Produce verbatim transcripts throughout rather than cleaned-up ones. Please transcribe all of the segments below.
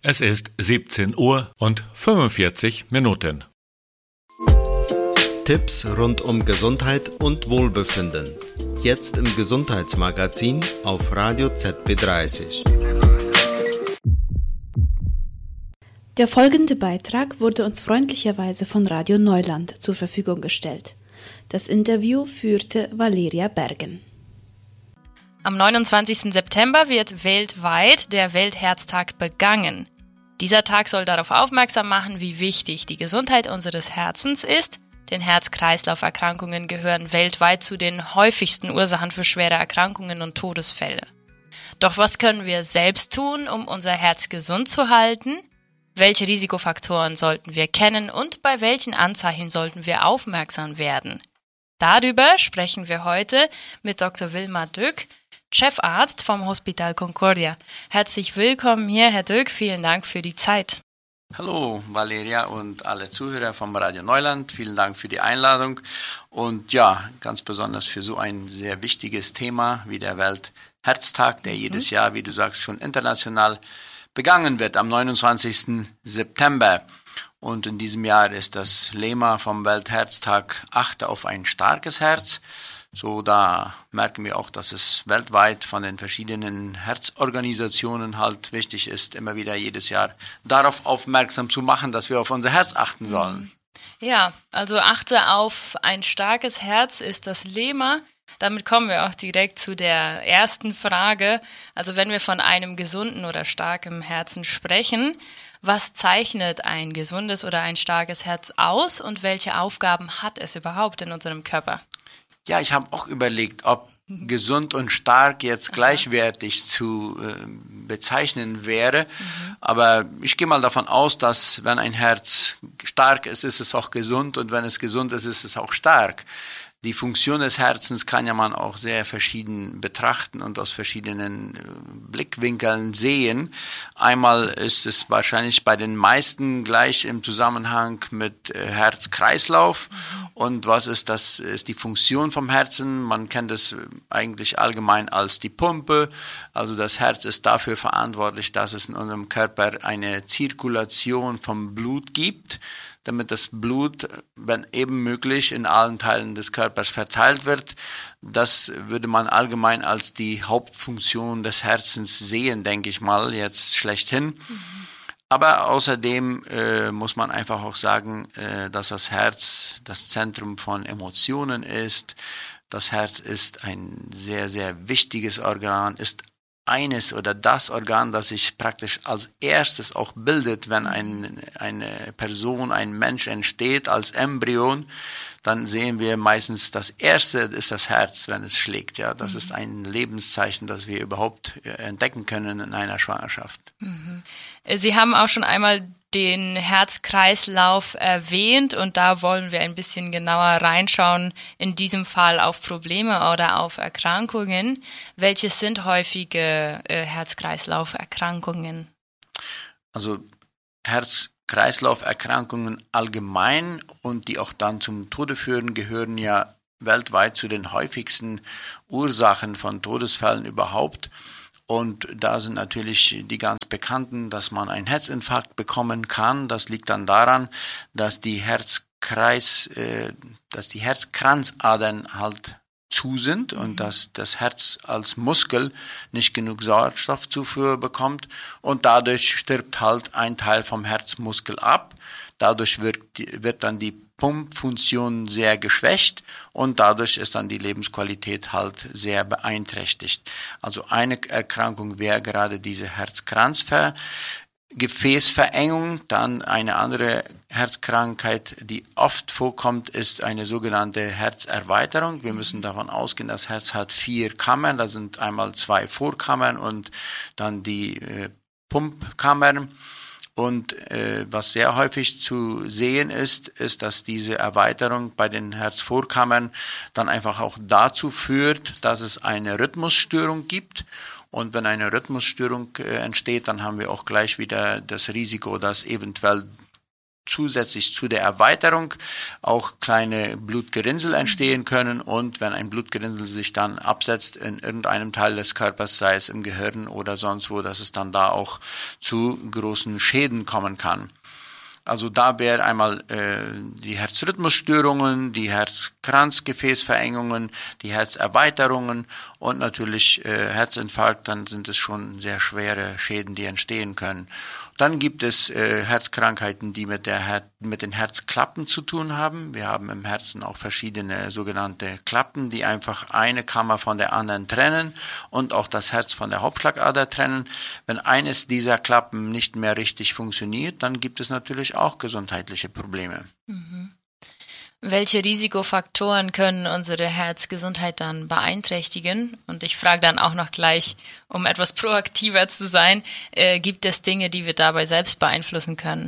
Es ist siebzehn Uhr und fünfundvierzig Minuten. Tipps rund um Gesundheit und Wohlbefinden. Jetzt im Gesundheitsmagazin auf Radio Z B dreißig. Der folgende Beitrag wurde uns freundlicherweise von Radio Neuland zur Verfügung gestellt. Das Interview führte Valeria Bergen. Am neunundzwanzigsten September wird weltweit der Weltherztag begangen. Dieser Tag soll darauf aufmerksam machen, wie wichtig die Gesundheit unseres Herzens ist, denn Herz-Kreislauf-Erkrankungen gehören weltweit zu den häufigsten Ursachen für schwere Erkrankungen und Todesfälle. Doch was können wir selbst tun, um unser Herz gesund zu halten? Welche Risikofaktoren sollten wir kennen und bei welchen Anzeichen sollten wir aufmerksam werden? Darüber sprechen wir heute mit Doktor Wilmar Dök, Chefarzt vom Hospital Concordia. Herzlich willkommen hier, Herr Dök. Vielen Dank für die Zeit. Hallo Valeria und alle Zuhörer vom Radio Neuland. Vielen Dank für die Einladung und ja, ganz besonders für so ein sehr wichtiges Thema wie der Weltherztag, der mhm. jedes Jahr, wie du sagst, schon international begangen wird am neunundzwanzigsten September. Und in diesem Jahr ist das Lema vom Weltherztag Achte auf ein starkes Herz. So, da merken wir auch, dass es weltweit von den verschiedenen Herzorganisationen halt wichtig ist, immer wieder jedes Jahr darauf aufmerksam zu machen, dass wir auf unser Herz achten sollen. Ja, also achte auf ein starkes Herz ist das Lema. Damit kommen wir auch direkt zu der ersten Frage. Also wenn wir von einem gesunden oder starken Herzen sprechen, was zeichnet ein gesundes oder ein starkes Herz aus und welche Aufgaben hat es überhaupt in unserem Körper? Ja, ich habe auch überlegt, ob gesund und stark jetzt gleichwertig Aha. zu äh, bezeichnen wäre. Mhm. Aber ich gehe mal davon aus, dass wenn ein Herz stark ist, ist es auch gesund und wenn es gesund ist, ist es auch stark. Die Funktion des Herzens kann ja man auch sehr verschieden betrachten und aus verschiedenen Blickwinkeln sehen. Einmal ist es wahrscheinlich bei den meisten gleich im Zusammenhang mit Herz-Kreislauf. Mhm. Und was ist das? Ist die Funktion vom Herzen? Man kennt es eigentlich allgemein als die Pumpe. Also das Herz ist dafür verantwortlich, dass es in unserem Körper eine Zirkulation vom Blut gibt, damit das Blut, wenn eben möglich, in allen Teilen des Körpers verteilt wird. Das würde man allgemein als die Hauptfunktion des Herzens sehen, denke ich mal, jetzt schlechthin. Mhm. Aber außerdem äh, muss man einfach auch sagen, äh, dass das Herz das Zentrum von Emotionen ist. Das Herz ist ein sehr, sehr wichtiges Organ, ist eines oder das Organ, das sich praktisch als erstes auch bildet, wenn ein, eine Person, ein Mensch entsteht als Embryon, dann sehen wir meistens, das erste ist das Herz, wenn es schlägt. Ja, das mhm. ist ein Lebenszeichen, das wir überhaupt entdecken können in einer Schwangerschaft. Mhm. Sie haben auch schon einmal den Herz-Kreislauf erwähnt und da wollen wir ein bisschen genauer reinschauen, in diesem Fall auf Probleme oder auf Erkrankungen. Welche sind häufige äh, Herz-Kreislauf-Erkrankungen? Also Herz-Kreislauf-Erkrankungen allgemein und die auch dann zum Tode führen, gehören ja weltweit zu den häufigsten Ursachen von Todesfällen überhaupt. Und da sind natürlich die ganz bekannten, dass man einen Herzinfarkt bekommen kann. Das liegt dann daran, dass die Herzkreis, äh, dass die Herzkranzadern halt zu sind und dass das Herz als Muskel nicht genug Sauerstoffzufuhr bekommt und dadurch stirbt halt ein Teil vom Herzmuskel ab. Dadurch wird, wird dann die Pumpfunktion sehr geschwächt und dadurch ist dann die Lebensqualität halt sehr beeinträchtigt. Also eine Erkrankung wäre gerade diese Herzkranzgefäßverengung. Dann eine andere Herzkrankheit, die oft vorkommt, ist eine sogenannte Herzerweiterung. Wir müssen davon ausgehen, das Herz hat vier Kammern. Da sind einmal zwei Vorkammern und dann die äh, Pumpkammern. Und äh, was sehr häufig zu sehen ist, ist, dass diese Erweiterung bei den Herzvorkammern dann einfach auch dazu führt, dass es eine Rhythmusstörung gibt. Und wenn eine Rhythmusstörung äh, entsteht, dann haben wir auch gleich wieder das Risiko, dass eventuell zusätzlich zu der Erweiterung auch kleine Blutgerinnsel entstehen können und wenn ein Blutgerinnsel sich dann absetzt in irgendeinem Teil des Körpers, sei es im Gehirn oder sonst wo, dass es dann da auch zu großen Schäden kommen kann. Also da wäre einmal äh, die Herzrhythmusstörungen, die Herzkranzgefäßverengungen, die Herzerweiterungen und natürlich äh, Herzinfarkt, dann sind es schon sehr schwere Schäden, die entstehen können. Dann gibt es äh, Herzkrankheiten, die mit, der Her- mit den Herzklappen zu tun haben. Wir haben im Herzen auch verschiedene sogenannte Klappen, die einfach eine Kammer von der anderen trennen und auch das Herz von der Hauptschlagader trennen. Wenn eines dieser Klappen nicht mehr richtig funktioniert, dann gibt es natürlich auch gesundheitliche Probleme. Mhm. Welche Risikofaktoren können unsere Herzgesundheit dann beeinträchtigen? Und ich frage dann auch noch gleich, um etwas proaktiver zu sein, äh, gibt es Dinge, die wir dabei selbst beeinflussen können?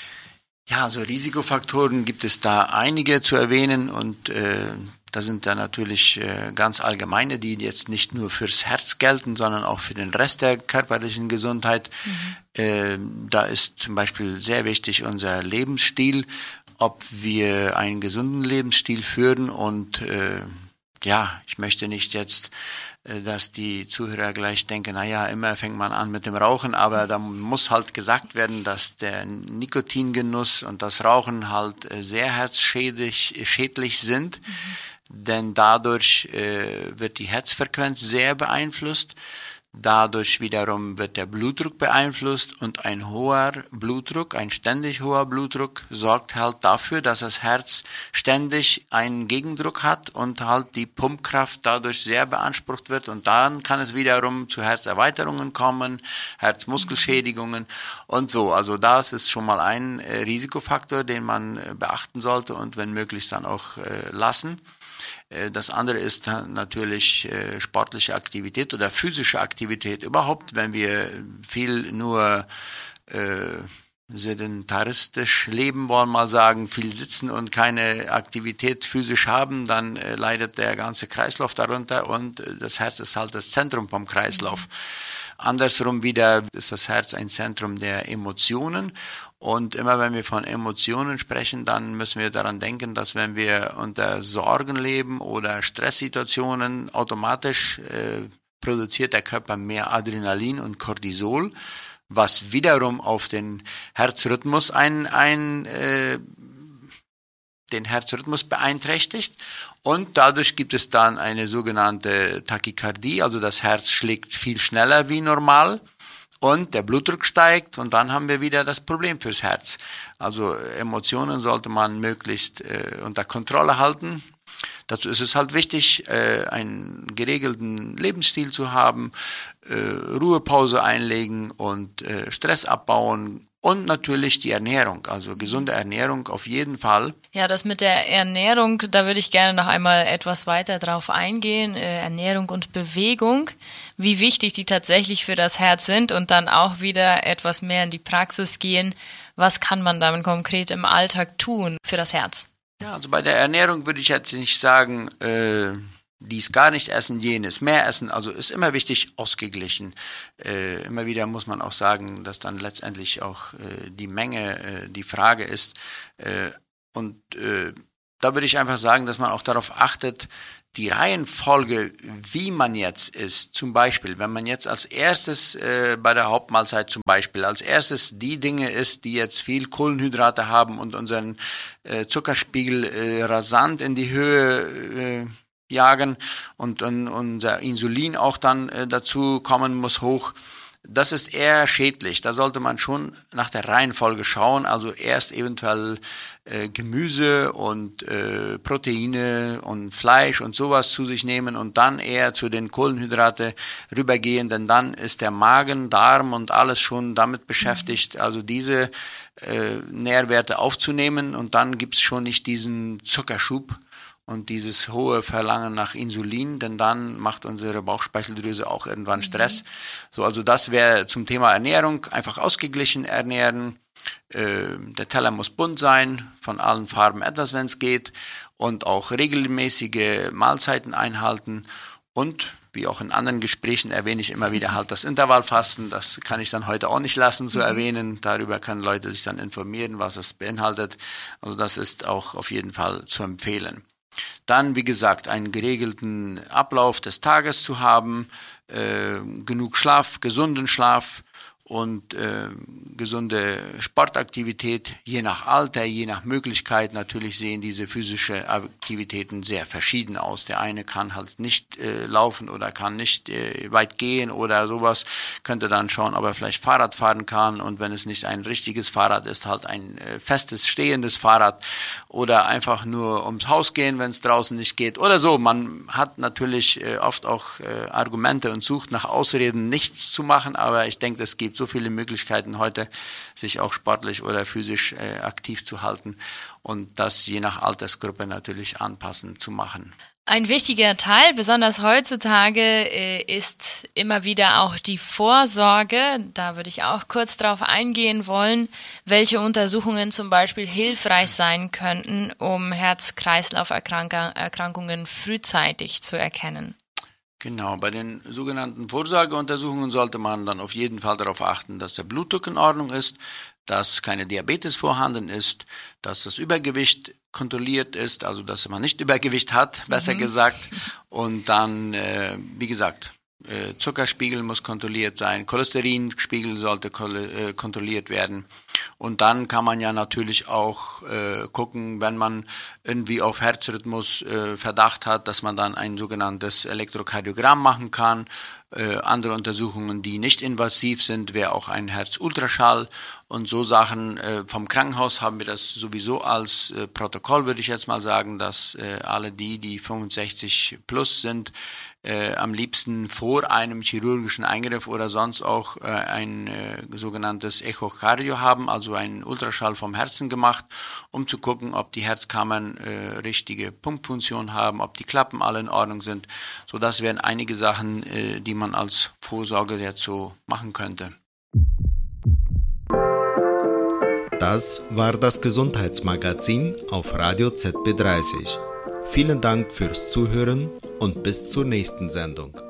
Ja, also Risikofaktoren gibt es da einige zu erwähnen und äh, da sind da natürlich äh, ganz allgemeine, die jetzt nicht nur fürs Herz gelten, sondern auch für den Rest der körperlichen Gesundheit. Mhm. Äh, da ist zum Beispiel sehr wichtig unser Lebensstil, ob wir einen gesunden Lebensstil führen und äh, ja, ich möchte nicht jetzt, äh, dass die Zuhörer gleich denken, naja, immer fängt man an mit dem Rauchen, aber da muss halt gesagt werden, dass der Nikotingenuss und das Rauchen halt äh, sehr herzschädlich schädlich sind, mhm. denn dadurch äh, wird die Herzfrequenz sehr beeinflusst. Dadurch wiederum wird der Blutdruck beeinflusst und ein hoher Blutdruck, ein ständig hoher Blutdruck sorgt halt dafür, dass das Herz ständig einen Gegendruck hat und halt die Pumpkraft dadurch sehr beansprucht wird und dann kann es wiederum zu Herzerweiterungen kommen, Herzmuskelschädigungen und so. Also das ist schon mal ein äh, Risikofaktor, den man äh, beachten sollte und wenn möglich dann auch äh, lassen. Das andere ist natürlich sportliche Aktivität oder physische Aktivität überhaupt. Wenn wir viel nur äh, sedentaristisch leben, wollen wir mal sagen, viel sitzen und keine Aktivität physisch haben, dann äh, leidet der ganze Kreislauf darunter und das Herz ist halt das Zentrum vom Kreislauf. Mhm. Andersrum wieder ist das Herz ein Zentrum der Emotionen und immer wenn wir von Emotionen sprechen, dann müssen wir daran denken, dass wenn wir unter Sorgen leben oder Stresssituationen, automatisch äh, produziert der Körper mehr Adrenalin und Cortisol, was wiederum auf den Herzrhythmus ein, ein äh, den Herzrhythmus beeinträchtigt und dadurch gibt es dann eine sogenannte Tachykardie, also das Herz schlägt viel schneller wie normal und der Blutdruck steigt und dann haben wir wieder das Problem fürs Herz. Also Emotionen sollte man möglichst äh, unter Kontrolle halten. Dazu ist es halt wichtig, äh, einen geregelten Lebensstil zu haben, äh, Ruhepause einlegen und äh, Stress abbauen und natürlich die Ernährung, also gesunde Ernährung auf jeden Fall. Ja, das mit der Ernährung, da würde ich gerne noch einmal etwas weiter drauf eingehen. Äh, Ernährung und Bewegung, wie wichtig die tatsächlich für das Herz sind und dann auch wieder etwas mehr in die Praxis gehen. Was kann man damit konkret im Alltag tun für das Herz? Ja, also bei der Ernährung würde ich jetzt nicht sagen, äh, dies gar nicht essen, jenes mehr essen. Also ist immer wichtig, ausgeglichen. Äh, immer wieder muss man auch sagen, dass dann letztendlich auch äh, die Menge äh, die Frage ist. Äh, und äh, da würde ich einfach sagen, dass man auch darauf achtet, die Reihenfolge, wie man jetzt isst, zum Beispiel, wenn man jetzt als erstes äh, bei der Hauptmahlzeit zum Beispiel, als erstes die Dinge isst, die jetzt viel Kohlenhydrate haben und unseren äh, Zuckerspiegel äh, rasant in die Höhe äh, jagen und, und unser Insulin auch dann äh, dazu kommen muss hoch, das ist eher schädlich. Da sollte man schon nach der Reihenfolge schauen, also erst eventuell äh, Gemüse und äh, Proteine und Fleisch und sowas zu sich nehmen und dann eher zu den Kohlenhydrate rübergehen, denn dann ist der Magen, Darm und alles schon damit beschäftigt, also diese äh, Nährwerte aufzunehmen und dann gibt's schon nicht diesen Zuckerschub und dieses hohe Verlangen nach Insulin, denn dann macht unsere Bauchspeicheldrüse auch irgendwann Stress. So, also das wäre zum Thema Ernährung, einfach ausgeglichen ernähren. Äh, der Teller muss bunt sein, von allen Farben etwas, wenn es geht, und auch regelmäßige Mahlzeiten einhalten. Und wie auch in anderen Gesprächen erwähne ich immer wieder halt das Intervallfasten. Das kann ich dann heute auch nicht lassen zu erwähnen. Darüber können Leute sich dann informieren, was es beinhaltet. Also das ist auch auf jeden Fall zu empfehlen. Dann, wie gesagt, einen geregelten Ablauf des Tages zu haben, äh, genug Schlaf, gesunden Schlaf und äh, gesunde Sportaktivität, je nach Alter, je nach Möglichkeit. Natürlich sehen diese physischen Aktivitäten sehr verschieden aus. Der eine kann halt nicht äh, laufen oder kann nicht äh, weit gehen oder sowas, könnte dann schauen, ob er vielleicht Fahrrad fahren kann, und wenn es nicht ein richtiges Fahrrad ist, halt ein äh, festes, stehendes Fahrrad, oder einfach nur ums Haus gehen, wenn es draußen nicht geht oder so. Man hat natürlich äh, oft auch äh, Argumente und sucht nach Ausreden, nichts zu machen, aber ich denke, es gibt so viele Möglichkeiten heute, sich auch sportlich oder physisch äh, aktiv zu halten und das je nach Altersgruppe natürlich anpassend zu machen. Ein wichtiger Teil, besonders heutzutage, äh, ist immer wieder auch die Vorsorge. Da würde ich auch kurz drauf eingehen wollen, welche Untersuchungen zum Beispiel hilfreich sein könnten, um Herz-Kreislauf-Erkrankungen frühzeitig zu erkennen. Genau, bei den sogenannten Vorsorgeuntersuchungen sollte man dann auf jeden Fall darauf achten, dass der Blutdruck in Ordnung ist, dass keine Diabetes vorhanden ist, dass das Übergewicht kontrolliert ist, also dass man nicht Übergewicht hat, besser mhm. gesagt. Und dann, äh, wie gesagt, äh, Zuckerspiegel muss kontrolliert sein, Cholesterinspiegel sollte äh, kontrolliert werden. Und dann kann man ja natürlich auch äh, gucken, wenn man irgendwie auf Herzrhythmus äh, Verdacht hat, dass man dann ein sogenanntes Elektrokardiogramm machen kann. Äh, andere Untersuchungen, die nicht invasiv sind, wäre auch ein Herzultraschall. Und so Sachen äh, vom Krankenhaus haben wir das sowieso als äh, Protokoll, würde ich jetzt mal sagen, dass äh, alle die, die fünfundsechzig plus sind, äh, am liebsten vor einem chirurgischen Eingriff oder sonst auch äh, ein äh, sogenanntes Echokardio haben, also einen Ultraschall vom Herzen gemacht, um zu gucken, ob die Herzkammern äh, richtige Pumpfunktion haben, ob die Klappen alle in Ordnung sind. So, das wären einige Sachen, äh, die man als Vorsorge jetzt so machen könnte. Das war das Gesundheitsmagazin auf Radio Z B dreißig. Vielen Dank fürs Zuhören und bis zur nächsten Sendung.